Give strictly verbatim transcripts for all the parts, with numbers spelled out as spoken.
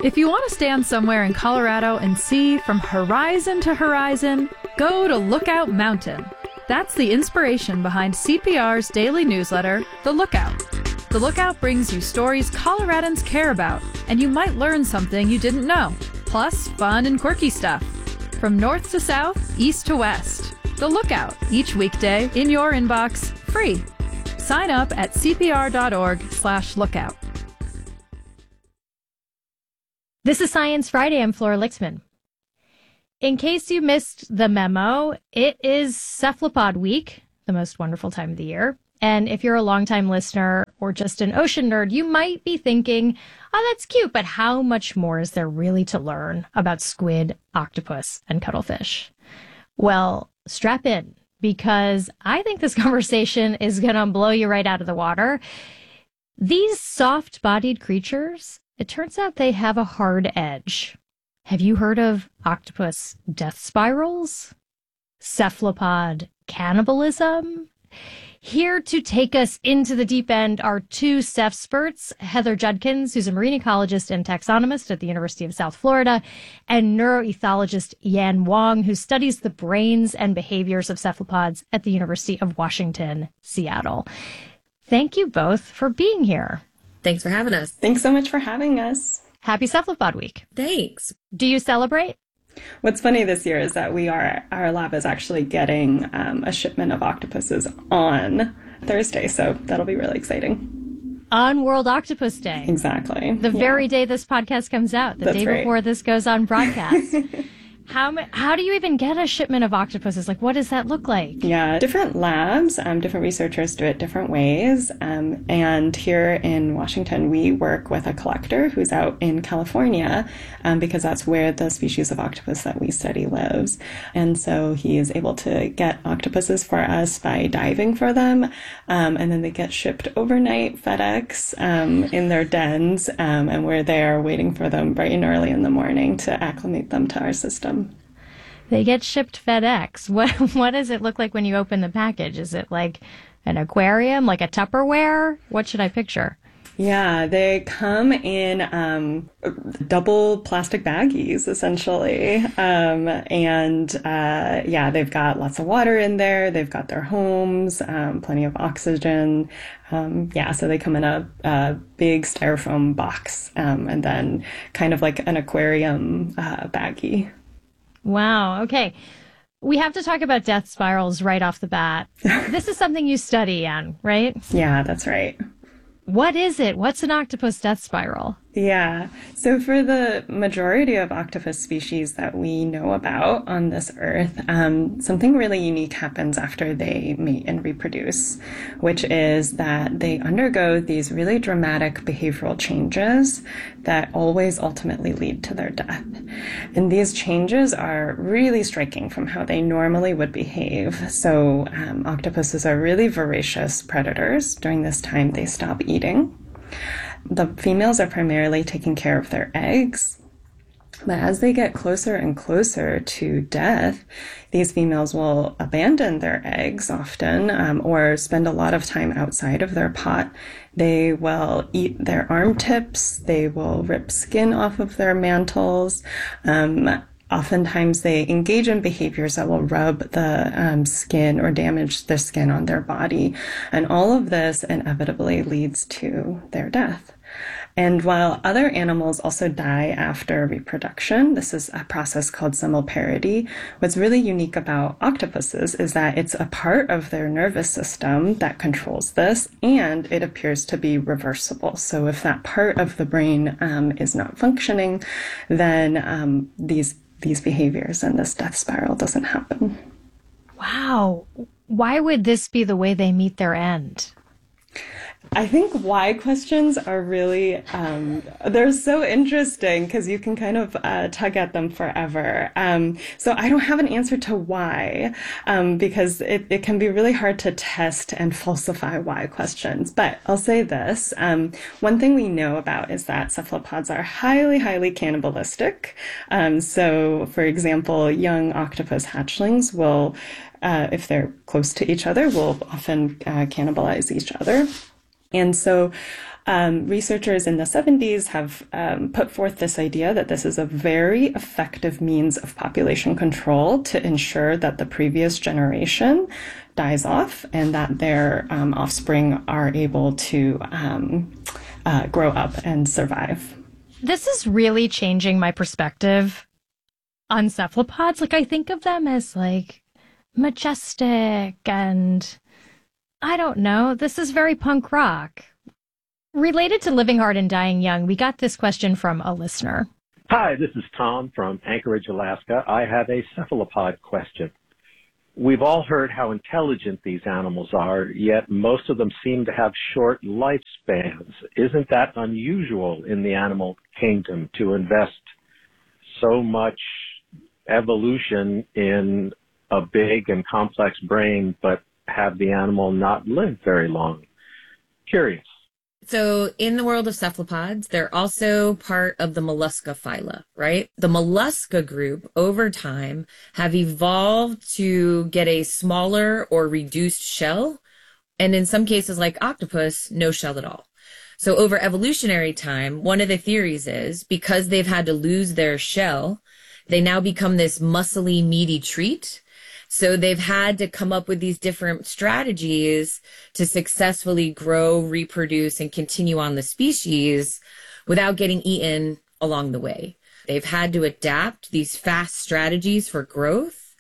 If you want to stand somewhere in Colorado and see from horizon to horizon, go to Lookout Mountain. That's the inspiration behind C P R's daily newsletter, The Lookout. The Lookout brings you stories Coloradans care about, and you might learn something you didn't know, plus fun and quirky stuff. From north to south, east to west. The Lookout, each weekday in your inbox, free. Sign up at cpr.org slash lookout. This is Science Friday. I'm Flora Lixman. In case you missed the memo, it is Cephalopod Week, the most wonderful time of the year. And if you're a longtime listener or just an ocean nerd, you might be thinking, oh, that's cute, but how much more is there really to learn about squid, octopus, and cuttlefish? Well, strap in, because I think this conversation is going to blow you right out of the water. These soft-bodied creatures, it turns out they have a hard edge. Have you heard of octopus death spirals? Cephalopod cannibalism? Here to take us into the deep end are two Cephsperts, Heather Judkins, who's a marine ecologist and taxonomist at the University of South Florida, and neuroethologist Yan Wang, who studies the brains and behaviors of cephalopods at the University of Washington, Seattle. Thank you both for being here. Thanks for having us. Thanks so much for having us. Happy Cephalopod Week. Thanks. Do you celebrate? What's funny this year is that we are, our lab is actually getting um, a shipment of octopuses on Thursday, so that'll be really exciting. On World Octopus Day. Exactly. The yeah. very day this podcast comes out, the That's day right. before this goes on broadcast. How how do you even get a shipment of octopuses? Like, what does that look like? Yeah, different labs, um, different researchers do it different ways. Um, and here in Washington, we work with a collector who's out in California um, because that's where the species of octopus that we study lives. And so he is able to get octopuses for us by diving for them. Um, and then they get shipped overnight, FedEx, um, in their dens. Um, and we're there waiting for them bright and early in the morning to acclimate them to our system. They get shipped FedEx. What what does it look like when you open the package? Is it like an aquarium, like a Tupperware? What should I picture? Yeah, they come in um, double plastic baggies, essentially. Um, and uh, yeah, they've got lots of water in there. They've got their homes, um, plenty of oxygen. Um, yeah, so they come in a, a big styrofoam box um, and then kind of like an aquarium uh, baggie. Wow. Okay. We have to talk about death spirals right off the bat. This is something you study, Anne, right? Yeah, that's right. What is it? What's an octopus death spiral? Yeah. So for the majority of octopus species that we know about on this earth, um, something really unique happens after they mate and reproduce, which is that they undergo these really dramatic behavioral changes that always ultimately lead to their death. And these changes are really striking from how they normally would behave. So um, octopuses are really voracious predators. During this time, they stop eating. The females are primarily taking care of their eggs, but as they get closer and closer to death, these females will abandon their eggs often um, or spend a lot of time outside of their pot. They will eat their arm tips, they will rip skin off of their mantles. Um, Oftentimes they engage in behaviors that will rub the um, skin or damage the skin on their body. And all of this inevitably leads to their death. And while other animals also die after reproduction, this is a process called semiparity. What's really unique about octopuses is that it's a part of their nervous system that controls this, and it appears to be reversible. So if that part of the brain um, is not functioning, then um, these these behaviors and this death spiral doesn't happen. Wow. Why would this be the way they meet their end? I think why questions are really, um, they're so interesting because you can kind of uh, tug at them forever. Um, so I don't have an answer to why, um, because it, it can be really hard to test and falsify why questions. But I'll say this. Um, one thing we know about is that cephalopods are highly, highly cannibalistic. Um, so, for example, young octopus hatchlings will, uh, if they're close to each other, will often uh, cannibalize each other. And so um, researchers in the seventies have um, put forth this idea that this is a very effective means of population control to ensure that the previous generation dies off and that their um, offspring are able to um, uh, grow up and survive. This is really changing my perspective on cephalopods. Like, I think of them as like majestic and I don't know, this is very punk rock. Related to living hard and dying young, we got this question from a listener. Hi, this is Tom from Anchorage, Alaska. I have a cephalopod question. We've all heard how intelligent these animals are, yet most of them seem to have short lifespans. Isn't that unusual in the animal kingdom to invest so much evolution in a big and complex brain, but have the animal not live very long? Curious. So in the world of cephalopods, they're also part of the mollusca phyla, right? The mollusca group over time have evolved to get a smaller or reduced shell. And in some cases like octopus, no shell at all. So over evolutionary time, one of the theories is because they've had to lose their shell, they now become this muscly, meaty treat. So they've had to come up with these different strategies to successfully grow, reproduce, and continue on the species without getting eaten along the way. They've had to adapt these fast strategies for growth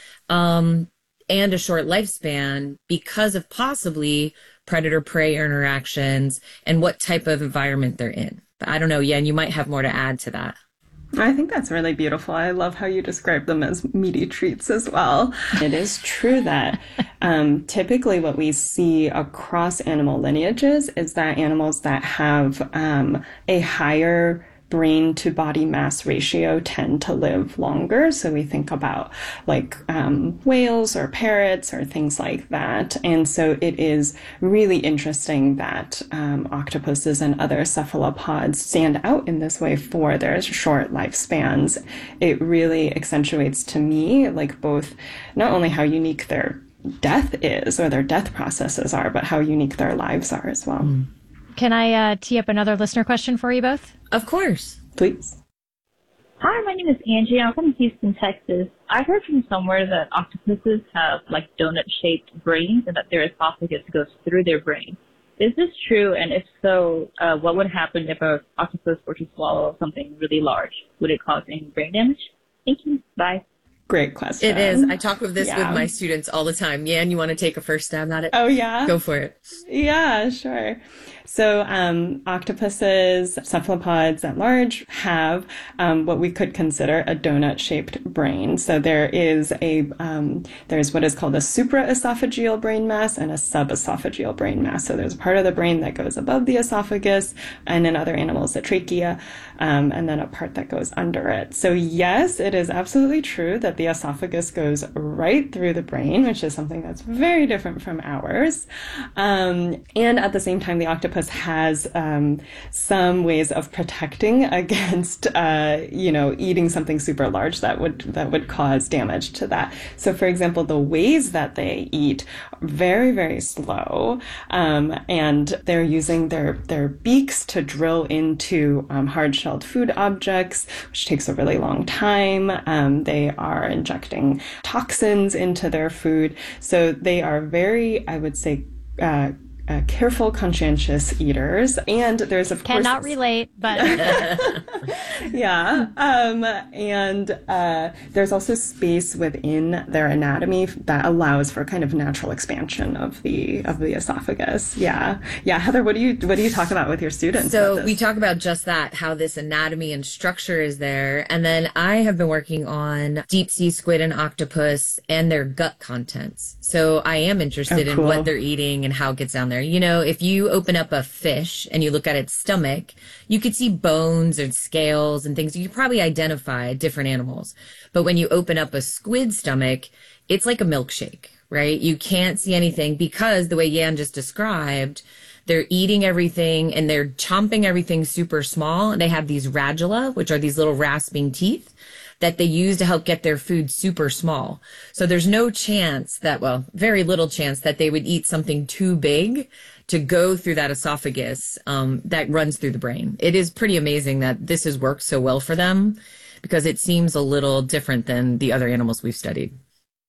um, and a short lifespan because of possibly predator-prey interactions and what type of environment they're in. But I don't know, Yen, you might have more to add to that. I think that's really beautiful. I love how you describe them as meaty treats as well. It is true that um, typically what we see across animal lineages is that animals that have um, a higher brain to body mass ratio tend to live longer. So we think about like um, whales or parrots or things like that. And so it is really interesting that um, octopuses and other cephalopods stand out in this way for their short lifespans. It really accentuates to me like both not only how unique their death is or their death processes are, but how unique their lives are as well. Mm. Can I uh, tee up another listener question for you both? Of course. Please. Hi, my name is Angie. I'm from Houston, Texas. I heard from somewhere that octopuses have like donut-shaped brains and that their esophagus goes through their brain. Is this true? And if so, uh, what would happen if an octopus were to swallow something really large? Would it cause any brain damage? Thank you. Bye. Great question. It is. I talk with this yeah. with my students all the time. Yan, you want to take a first stab at it? Oh, yeah? Go for it. Yeah, sure. So um, octopuses, cephalopods at large have um, what we could consider a donut-shaped brain. So there is a um, there's what is called a supraesophageal brain mass and a subesophageal brain mass. So there's a part of the brain that goes above the esophagus, and in other animals, the trachea, um, and then a part that goes under it. So yes, it is absolutely true that the esophagus goes right through the brain, which is something that's very different from ours. Um, and at the same time, the octopus has um, some ways of protecting against, uh, you know, eating something super large that would that would cause damage to that. So, for example, the ways that they eat are very, very slow, um, and they're using their their beaks to drill into um, hard-shelled food objects, which takes a really long time. Um, they are injecting toxins into their food. So they are very, I would say, uh, uh, careful, conscientious eaters. And there's, of course... Cannot relate, but... yeah. Um, and uh, there's also space within their anatomy that allows for kind of natural expansion of the of the esophagus. Yeah. Yeah. Heather, what do you what do you talk about with your students? So we talk about just that, how this anatomy and structure is there. And then I have been working on deep sea squid and octopus and their gut contents. So I am interested oh, cool. in what they're eating and how it gets down there. You know, if you open up a fish and you look at its stomach, you could see bones and scales and things. You could probably identify different animals. But when you open up a squid stomach, it's like a milkshake, right? You can't see anything because the way Yan just described, they're eating everything and they're chomping everything super small. And they have these radula, which are these little rasping teeth that they use to help get their food super small. So there's no chance that, well, very little chance that they would eat something too big to go through that esophagus um, that runs through the brain. It is pretty amazing that this has worked so well for them, because it seems a little different than the other animals we've studied.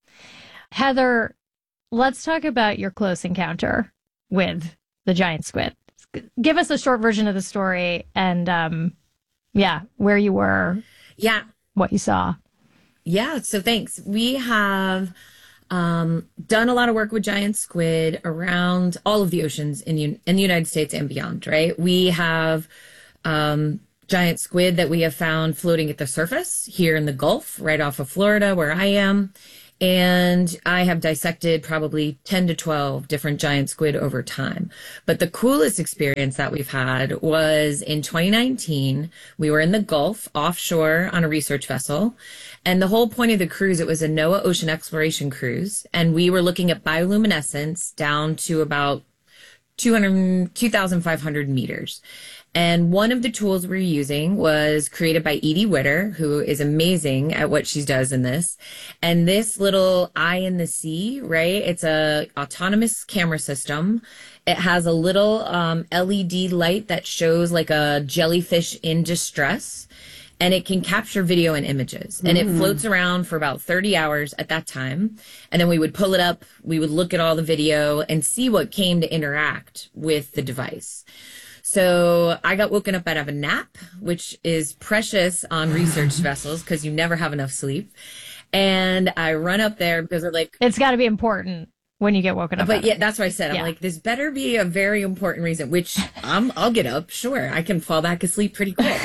Heather, let's talk about your close encounter with the giant squid. Give us a short version of the story and, um, yeah, where you were. Yeah. What you saw. Yeah. So thanks. We have um, done a lot of work with giant squid around all of the oceans in, in the United States and beyond, right? We have um, giant squid that we have found floating at the surface here in the Gulf, right off of Florida, where I am. And I have dissected probably ten to twelve different giant squid over time. But the coolest experience that we've had was in twenty nineteen. We were in the Gulf offshore on a research vessel. And the whole point of the cruise, it was a NOAA ocean exploration cruise. And we were looking at bioluminescence down to about two hundred, two thousand five hundred meters. And one of the tools we're using was created by Edie Witter, who is amazing at what she does in this. And this little eye in the sea, right? It's a autonomous camera system. It has a little um, L E D light that shows like a jellyfish in distress. And it can capture video and images. And mm. it floats around for about thirty hours at that time. And then we would pull it up. We would look at all the video and see what came to interact with the device. So I got woken up out of a nap, which is precious on research vessels because you never have enough sleep. And I run up there because they're like, it's got to be important when you get woken up. But yeah, that's what I said. I'm yeah. like, this better be a very important reason, which I'm, I'll get up. Sure. I can fall back asleep pretty quick.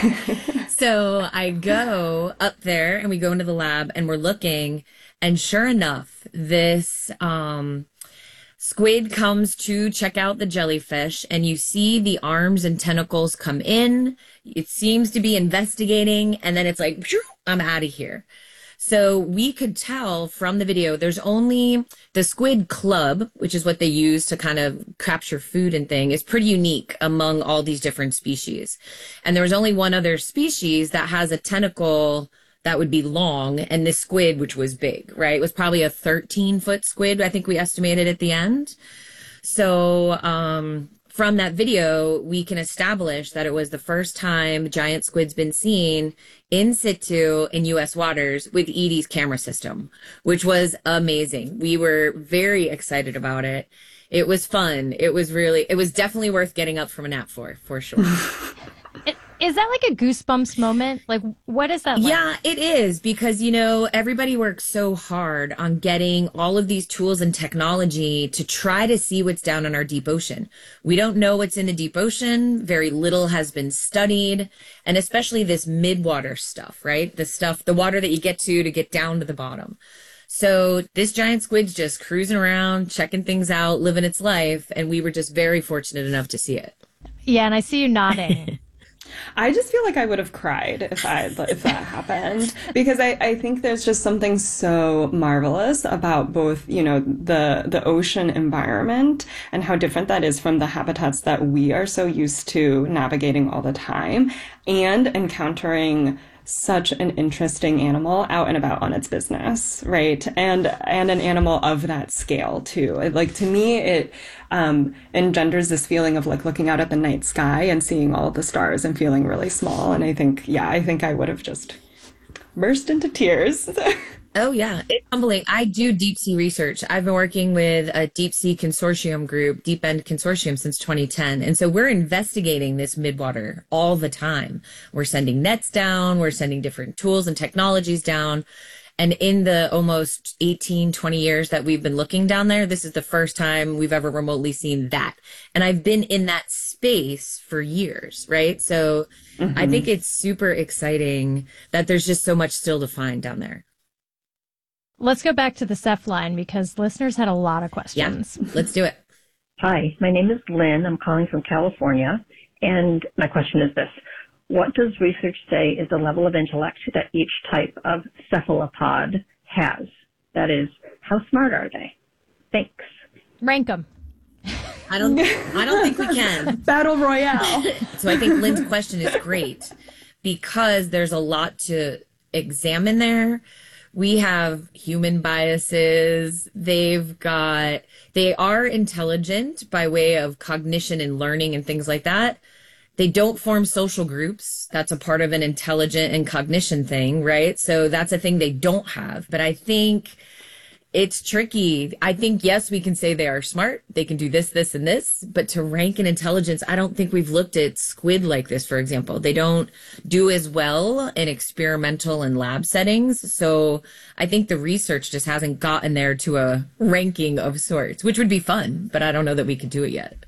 So I go up there and we go into the lab and we're looking, and sure enough, this, um, squid comes to check out the jellyfish, and you see the arms and tentacles come in. It seems to be investigating, and then it's like, I'm out of here. So we could tell from the video, there's only the squid club, which is what they use to kind of capture food and thing, is pretty unique among all these different species. And there was only one other species that has a tentacle that would be long, and this squid, which was big, right? It was probably a thirteen foot squid, I think we estimated at the end. So um, from that video, we can establish that it was the first time giant squid's been seen in situ in U S waters with Edie's camera system, which was amazing. We were very excited about it. It was fun. It was really, it was definitely worth getting up from a nap for, for sure. Is that like a goosebumps moment? Like, what is that like? Yeah, it is, because, you know, everybody works so hard on getting all of these tools and technology to try to see what's down in our deep ocean. We don't know what's in the deep ocean. Very little has been studied, and especially this midwater stuff, right? The stuff, the water that you get to to get down to the bottom. So this giant squid's just cruising around, checking things out, living its life, and we were just very fortunate enough to see it. Yeah, and I see you nodding. I just feel like I would have cried if I if that happened, because I, I think there's just something so marvelous about both, you know, the the ocean environment and how different that is from the habitats that we are so used to navigating all the time, and encountering such an interesting animal out and about on its business, right? And and an animal of that scale too. Like, to me, it um, engenders this feeling of like looking out at the night sky and seeing all the stars and feeling really small. And I think, yeah, I think I would have just burst into tears. Oh, yeah. It's humbling. I do deep sea research. I've been working with a deep sea consortium group, Deep End Consortium, since twenty ten. And so we're investigating this midwater all the time. We're sending nets down. We're sending different tools and technologies down. And in the almost eighteen, twenty years that we've been looking down there, this is the first time we've ever remotely seen that. And I've been in that space for years, right? So mm-hmm. I think it's super exciting that there's just so much still to find down there. Let's go back to the Ceph line, because listeners had a lot of questions. Yeah, let's do it. Hi, my name is Lynn. I'm calling from California. And my question is this. What does research say is the level of intellect that each type of cephalopod has? That is, how smart are they? Thanks. Rank them. I don't, I don't think we can. Battle Royale. So I think Lynn's question is great, because there's a lot to examine there. We have human biases. They've got, they are intelligent by way of cognition and learning and things like that. They don't form social groups. That's a part of an intelligent and cognition thing, right? So that's a thing they don't have. But I think it's tricky. I think, yes, we can say they are smart. They can do this, this, and this. But to rank in intelligence, I don't think we've looked at squid like this, for example. They don't do as well in experimental and lab settings. So I think the research just hasn't gotten there to a ranking of sorts, which would be fun. But I don't know that we could do it yet.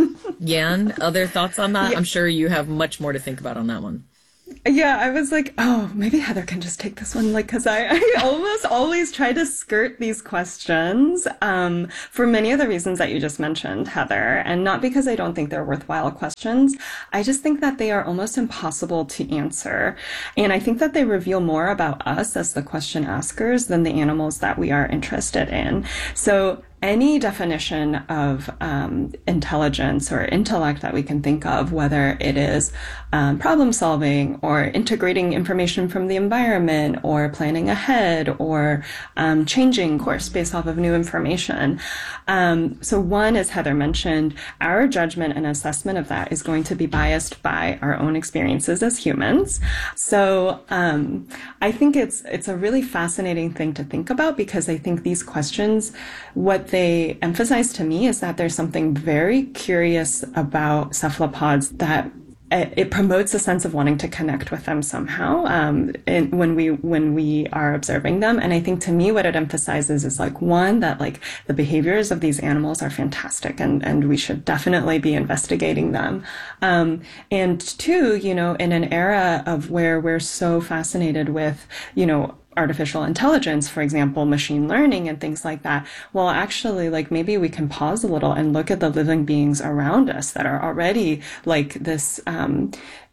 Yan, other thoughts on that? Yeah. I'm sure you have much more to think about on that one. Yeah, I was like, oh, maybe Heather can just take this one, like, because I, I almost always try to skirt these questions um, for many of the reasons that you just mentioned, Heather, and not because I don't think they're worthwhile questions. I just think that they are almost impossible to answer. And I think that they reveal more about us as the question askers than the animals that we are interested in. So any definition of um, intelligence or intellect that we can think of, whether it is um, problem solving or integrating information from the environment or planning ahead or um, changing course based off of new information. Um, so one, as Heather mentioned, our judgment and assessment of that is going to be biased by our own experiences as humans. So um, I think it's it's a really fascinating thing to think about, because I think these questions, what they emphasize to me is that there's something very curious about cephalopods, that it promotes a sense of wanting to connect with them somehow um, in, when we when we are observing them. And I think to me what it emphasizes is, like, one, that like the behaviors of these animals are fantastic, and, and we should definitely be investigating them. Um, and two, you know, in an era of where we're so fascinated with, you know, artificial intelligence, for example, machine learning and things like that, well, actually, like, maybe we can pause a little and look at the living beings around us that are already like this um,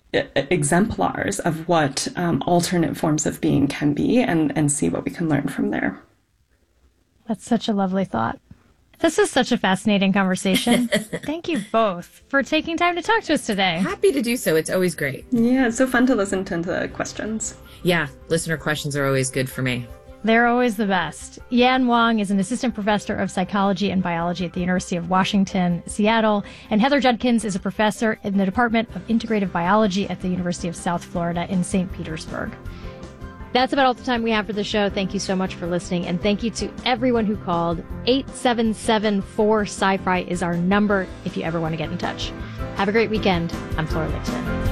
exemplars of what um, alternate forms of being can be, and, and see what we can learn from there. That's such a lovely thought. This is such a fascinating conversation. Thank you both for taking time to talk to us today. Happy to do so. It's always great. Yeah, it's so fun to listen to the questions. Yeah, listener questions are always good for me. They're always the best. Yan Wang is an assistant professor of psychology and biology at the University of Washington, Seattle, and Heather Judkins is a professor in the Department of Integrative Biology at the University of South Florida in Saint Petersburg. That's about all the time we have for the show. Thank you so much for listening, and thank you to everyone who called. eight seven seven four sci fi is our number if you ever want to get in touch. Have a great weekend. I'm Flora Lixman.